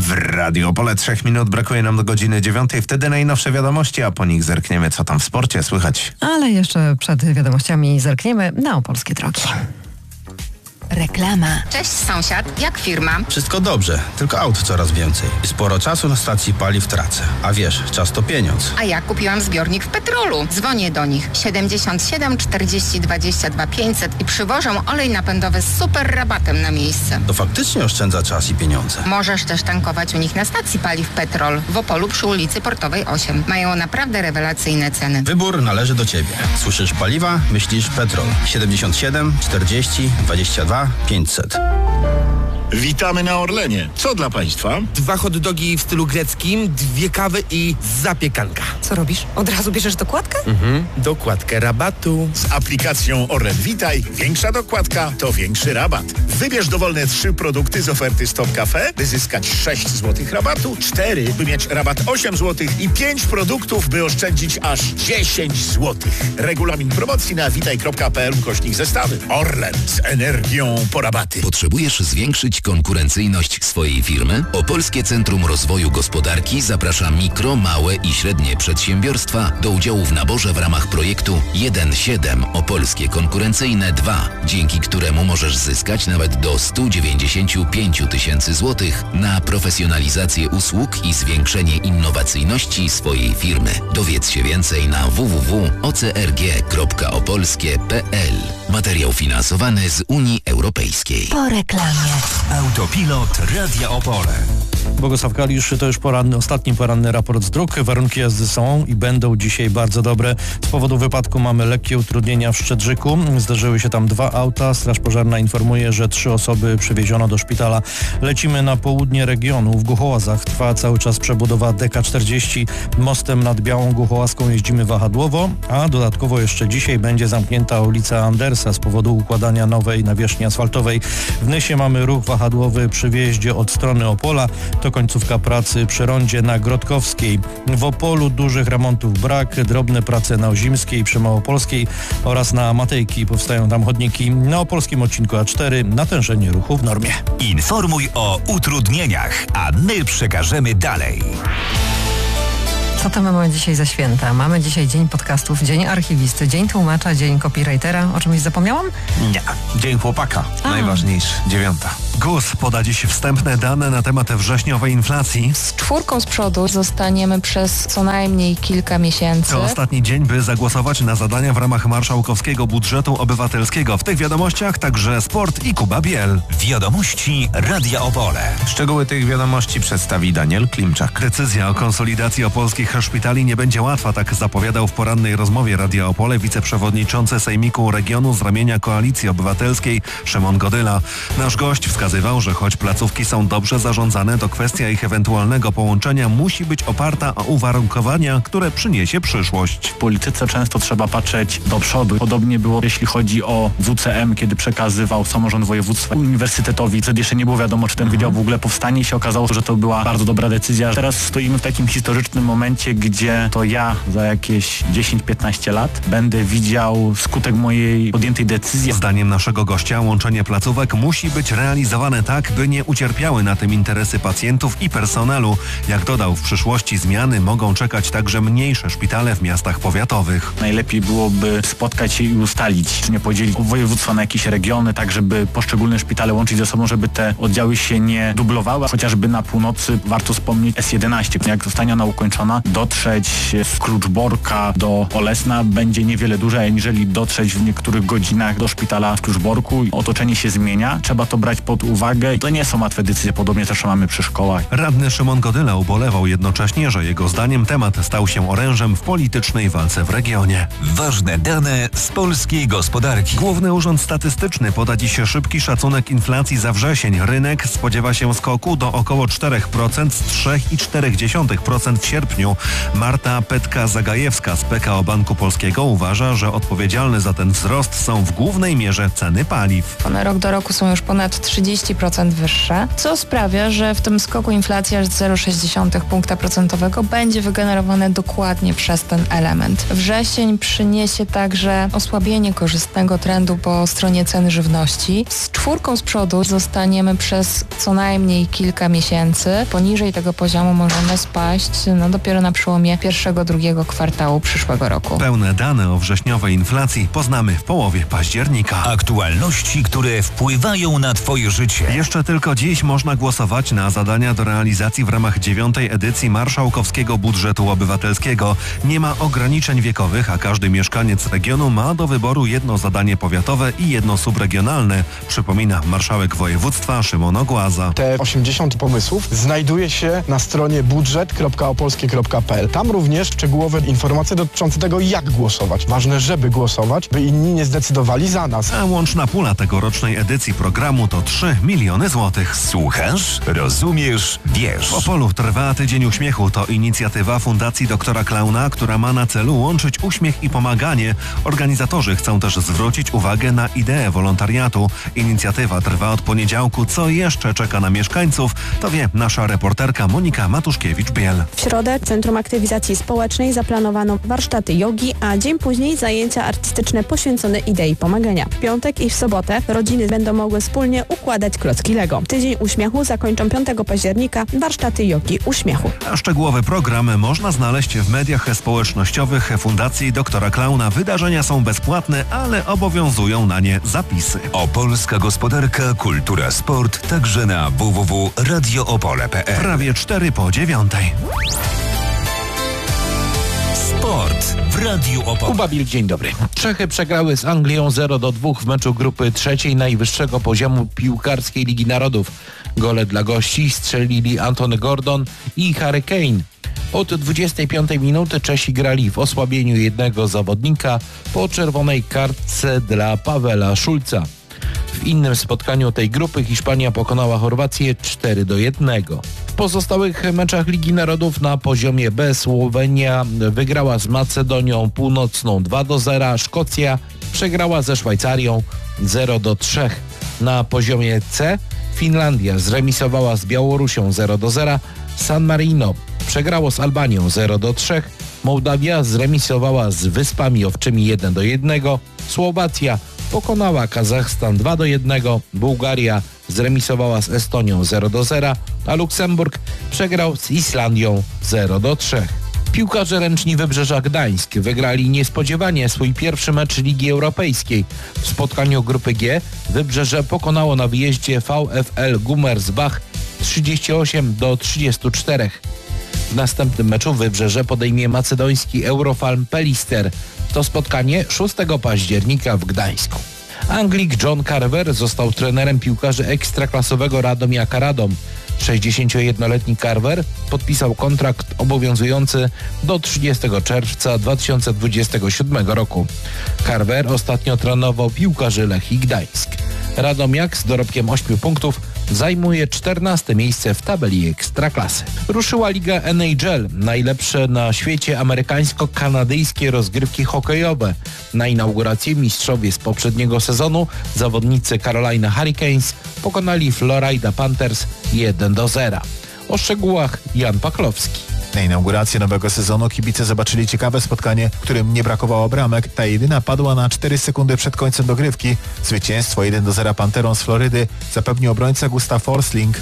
W Radio Opole 3 minut brakuje nam do godziny 9. Wtedy najnowsze wiadomości, a po nich zerkniemy, co tam w sporcie słychać. Ale jeszcze przed wiadomościami zerkniemy na opolskie drogi. Reklama. Cześć sąsiad, jak firma? Wszystko dobrze, tylko aut coraz więcej. I sporo czasu na stacji paliw tracę. A wiesz, czas to pieniądz. A ja kupiłam zbiornik w Petrolu. Dzwonię do nich 77 40 22 500 i przywożą olej napędowy z super rabatem na miejsce. To faktycznie oszczędza czas i pieniądze. Możesz też tankować u nich na stacji paliw Petrol w Opolu przy ulicy Portowej 8. Mają naprawdę rewelacyjne ceny. Wybór należy do Ciebie. Słyszysz paliwa? Myślisz Petrol. 77 40 22 500. Witamy na Orlenie. Co dla Państwa? 2 hot dogi w stylu greckim, 2 kawy i zapiekanka. Co robisz? Od razu bierzesz dokładkę? Dokładkę rabatu. Z aplikacją Orlen Witaj większa dokładka to większy rabat. Wybierz dowolne 3 produkty z oferty Stop Cafe, by zyskać 6 zł rabatu, 4, by mieć rabat 8 zł i 5 produktów, by oszczędzić aż 10 zł. Regulamin promocji na witaj.pl/zestawy. Orlen z energią po rabaty. Potrzebujesz zwiększyć konkurencyjność swojej firmy? Opolskie Centrum Rozwoju Gospodarki zaprasza mikro, małe i średnie przedsiębiorstwa do udziału w naborze w ramach projektu 1.7 Opolskie Konkurencyjne 2, dzięki któremu możesz zyskać nawet do 195 000 złotych na profesjonalizację usług i zwiększenie innowacyjności swojej firmy. Dowiedz się więcej na www.ocrg.opolskie.pl. Materiał finansowany z Unii Europejskiej. Po reklamie. Autopilot Radia Opole. Bogusław Kalisz, to już ostatni poranny raport z dróg. Warunki jazdy są i będą dzisiaj bardzo dobre. Z powodu wypadku mamy lekkie utrudnienia w Szczedrzyku. Zdarzyły się tam 2 auta. Straż Pożarna informuje, że 3 osoby przewieziono do szpitala. Lecimy na południe regionu. W Głuchołazach trwa cały czas przebudowa DK40. Mostem nad Białą Głuchołazką jeździmy wahadłowo, a dodatkowo jeszcze dzisiaj będzie zamknięta ulica Andersa z powodu układania nowej nawierzchni asfaltowej. W Nysie mamy ruch wahadłowy przy wjeździe od strony Opola. To końcówka pracy przy rondzie na Grodkowskiej. W Opolu dużych remontów brak, drobne prace na Ozimskiej przy Małopolskiej oraz na Matejki. Powstają tam chodniki. Na opolskim odcinku A4 natężenie ruchu w normie. Informuj o utrudnieniach, a my przekażemy dalej. Co to my mamy dzisiaj za święta? Mamy dzisiaj dzień podcastów, dzień archiwisty, dzień tłumacza, dzień copywritera. O czymś zapomniałam? Nie. Dzień chłopaka. Najważniejszy. 9. GUS poda dziś wstępne dane na temat wrześniowej inflacji. Z 4 z przodu zostaniemy przez co najmniej kilka miesięcy. To ostatni dzień, by zagłosować na zadania w ramach marszałkowskiego budżetu obywatelskiego. W tych wiadomościach także sport i Kuba Biel. Wiadomości Radia Opole. Szczegóły tych wiadomości przedstawi Daniel Klimczak. Decyzja o konsolidacji opolskich szpitali nie będzie łatwa, tak zapowiadał w porannej rozmowie Radia Opole wiceprzewodniczący Sejmiku Regionu z ramienia Koalicji Obywatelskiej Szymon Godyla. Nasz gość wskazywał, że choć placówki są dobrze zarządzane, to kwestia ich ewentualnego połączenia musi być oparta o uwarunkowania, które przyniesie przyszłość. W polityce często trzeba patrzeć do przodu. Podobnie było, jeśli chodzi o WCM, kiedy przekazywał samorząd województwa uniwersytetowi. Wtedy jeszcze nie było wiadomo, czy ten wydział w ogóle powstanie i się okazało, że to była bardzo dobra decyzja. Teraz stoimy w takim historycznym momencie, gdzie to ja za jakieś 10-15 lat będę widział skutek mojej podjętej decyzji. Zdaniem naszego gościa łączenie placówek musi być realizowane tak, by nie ucierpiały na tym interesy pacjentów i personelu. Jak dodał, w przyszłości zmiany mogą czekać także mniejsze szpitale w miastach powiatowych. Najlepiej byłoby spotkać się i ustalić, czy nie podzielić województwa na jakieś regiony, tak żeby poszczególne szpitale łączyć ze sobą, żeby te oddziały się nie dublowały. Chociażby na północy warto wspomnieć S11. Jak zostanie ona ukończona, dotrzeć z Kluczborka do Olesna będzie niewiele dłużej, aniżeli dotrzeć w niektórych godzinach do szpitala w Kluczborku. Otoczenie się zmienia, trzeba to brać pod uwagę. To nie są łatwe decyzje, podobnie też mamy przy szkołach. Radny Szymon Godyla ubolewał jednocześnie, że jego zdaniem temat stał się orężem w politycznej walce w regionie. Ważne dane z polskiej gospodarki. Główny Urząd Statystyczny poda dziś szybki szacunek inflacji za wrzesień. Rynek spodziewa się skoku do około 4% z 3,4% w sierpniu. Marta Petka-Zagajewska z PKO Banku Polskiego uważa, że odpowiedzialne za ten wzrost są w głównej mierze ceny paliw. One rok do roku są już ponad 30% 30% wyższe, co sprawia, że w tym skoku inflacja aż 0,6 punkta procentowego będzie wygenerowane dokładnie przez ten element. Wrzesień przyniesie także osłabienie korzystnego trendu po stronie ceny żywności. Z 4 z przodu zostaniemy przez co najmniej kilka miesięcy. Poniżej tego poziomu możemy spaść dopiero na przełomie pierwszego-drugiego kwartału przyszłego roku. Pełne dane o wrześniowej inflacji poznamy w połowie października. Aktualności, które wpływają na Twoje życie. Jeszcze tylko dziś można głosować na zadania do realizacji w ramach 9. edycji Marszałkowskiego Budżetu Obywatelskiego. Nie ma ograniczeń wiekowych, a każdy mieszkaniec regionu ma do wyboru jedno zadanie powiatowe i jedno subregionalne, przypomina marszałek województwa Szymon Ogłaza. Te 80 pomysłów znajduje się na stronie budżet.opolskie.pl. Tam również szczegółowe informacje dotyczące tego, jak głosować. Ważne, żeby głosować, by inni nie zdecydowali za nas. A łączna pula tegorocznej edycji programu to 3 miliony złotych. Słuchasz, rozumiesz, wiesz. W Opolu trwa Tydzień Uśmiechu. To inicjatywa Fundacji Doktora Klauna, która ma na celu łączyć uśmiech i pomaganie. Organizatorzy chcą też zwrócić uwagę na ideę wolontariatu. Inicjatywa trwa od poniedziałku. Co jeszcze czeka na mieszkańców, to wie nasza reporterka Monika Matuszkiewicz-Biel. W środę w Centrum Aktywizacji Społecznej zaplanowano warsztaty jogi, a dzień później zajęcia artystyczne poświęcone idei pomagania. W piątek i w sobotę rodziny będą mogły wspólnie układać klocki Lego. Tydzień Uśmiechu zakończą 5 października warsztaty jogi uśmiechu. A szczegółowy program można znaleźć w mediach społecznościowych Fundacji Doktora Klauna. Wydarzenia są bezpłatne, ale obowiązują na nie zapisy. Opolska gospodarka, kultura, sport, także na www.radioopole.pl. Prawie 4:09. Sport w Radiu Opole. Kuba Bil, dzień dobry. Czechy przegrały z Anglią 0-2 w meczu grupy trzeciej najwyższego poziomu piłkarskiej Ligi Narodów. Gole dla gości strzelili Antony Gordon i Harry Kane. Od 25 minuty Czesi grali w osłabieniu jednego zawodnika po czerwonej kartce dla Pawela Szulca. W innym spotkaniu tej grupy Hiszpania pokonała Chorwację 4-1. W pozostałych meczach Ligi Narodów na poziomie B Słowenia wygrała z Macedonią Północną 2-0, Szkocja przegrała ze Szwajcarią 0-3. Na poziomie C Finlandia zremisowała z Białorusią 0-0, San Marino przegrało z Albanią 0-3, Mołdawia zremisowała z Wyspami Owczymi 1-1, Słowacja pokonała Kazachstan 2-1, Bułgaria zremisowała z Estonią 0-0, a Luksemburg przegrał z Islandią 0-3. Piłkarze ręczni Wybrzeża Gdańsk wygrali niespodziewanie swój pierwszy mecz Ligi Europejskiej. W spotkaniu grupy G Wybrzeże pokonało na wyjeździe VfL Gummersbach 38-34. W następnym meczu Wybrzeże podejmie macedoński Eurofalm Pelister. To spotkanie 6 października w Gdańsku. Anglik John Carver został trenerem piłkarzy ekstraklasowego Radomiaka Radom. 61-letni Carver podpisał kontrakt obowiązujący do 30 czerwca 2027 roku. Carver ostatnio trenował piłkarzy Lechii Gdańsk. Radomiak z dorobkiem 8 punktów zajmuje 14 miejsce w tabeli Ekstraklasy. Ruszyła liga NHL, najlepsze na świecie amerykańsko-kanadyjskie rozgrywki hokejowe. Na inaugurację mistrzowie z poprzedniego sezonu zawodnicy Carolina Hurricanes pokonali Florida Panthers 1-0. O szczegółach Jan Pachlowski. Na inaugurację nowego sezonu kibice zobaczyli ciekawe spotkanie, w którym nie brakowało bramek. Ta jedyna padła na 4 sekundy przed końcem dogrywki. Zwycięstwo 1-0 Panterom z Florydy zapewnił obrońca Gustav Forsling.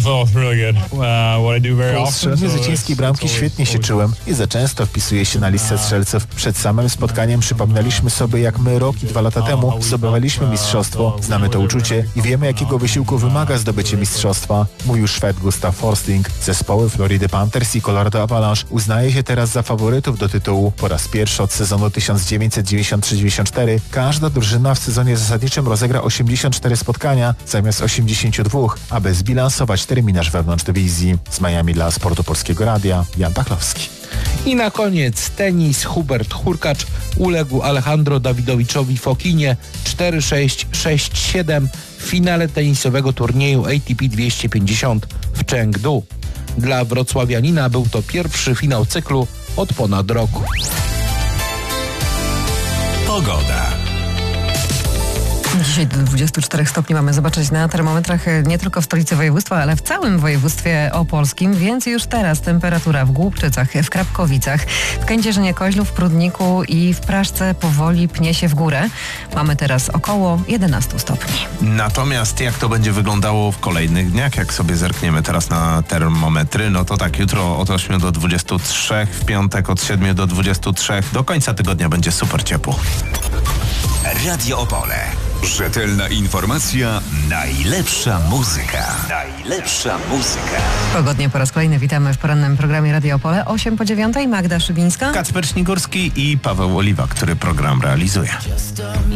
Po strzelaniu zwycięskiej bramki świetnie się czułem i za często wpisuję się na listę strzelców. Przed samym spotkaniem przypomnieliśmy sobie, jak my rok i 2 lata temu zdobywaliśmy mistrzostwo. Znamy to uczucie i wiemy, jakiego wysiłku wymaga zdobycie mistrzostwa, mówił Szwed Gustav Forsling. Zespoły Floridy Panthers i Colorado Avalanche uznaje się teraz za faworytów do tytułu. Po raz pierwszy od sezonu 1993-94 każda drużyna w sezonie zasadniczym rozegra 84 spotkania zamiast 82, aby zbilansować terminarz wewnątrz dywizji. Z Miami dla Sportu Polskiego Radia Jan Pachlowski. I na koniec tenis. Hubert Hurkacz uległ Alejandro Dawidowiczowi Fokinie 4-6, 6-7 w finale tenisowego turnieju ATP 250 w Chengdu. Dla wrocławianina był to pierwszy finał cyklu od ponad roku. Pogoda. Dzisiaj do 24 stopni mamy zobaczyć na termometrach nie tylko w stolicy województwa, ale w całym województwie opolskim, więc już teraz temperatura w Głubczycach, w Krapkowicach, w Kędzierzynie-Koźlu, w Prudniku i w Praszce powoli pnie się w górę. Mamy teraz około 11 stopni. Natomiast jak to będzie wyglądało w kolejnych dniach, jak sobie zerkniemy teraz na termometry, no to tak, jutro od 8 do 23, w piątek od 7 do 23, do końca tygodnia będzie super ciepło. Radio Opole. Rzetelna informacja, najlepsza muzyka. Najlepsza muzyka. Pogodnie po raz kolejny witamy w porannym programie Radio Opole. 8 po 9, Magda Szybińska, Kacper Śnigurski i Paweł Oliwa, który program realizuje.